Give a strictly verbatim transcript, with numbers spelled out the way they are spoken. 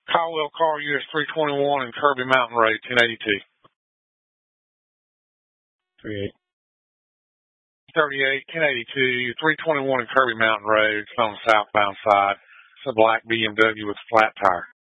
Caldwell car U S three twenty-one and Kirby Mountain Road, ten eighty-two. thirty-eight. thirty-eight, ten eighty-two, three twenty-one and Kirby Mountain Road. It's on the southbound side. It's a black B M W with a flat tire.